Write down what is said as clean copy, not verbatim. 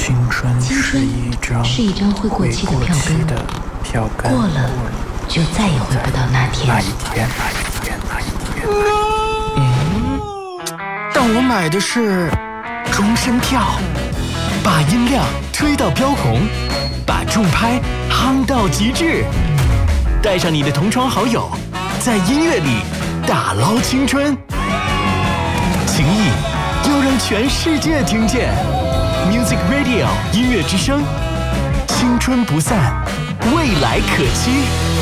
青春是一张会过期的票根，过了就再也回不到那天。 但我买的是终身票，把音量推到标红，把重拍夯到极致，带上你的同窗好友，在音乐里打捞青春，情谊要让全世界听见。Music Radio 音乐之声，青春不散，未来可期。